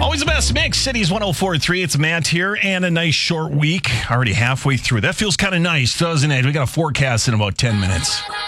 Always the best mix. Cities 104.3. It's Matt here, and a nice short week. Already halfway through. That feels kind of nice, doesn't it? We got a forecast in about 10 minutes.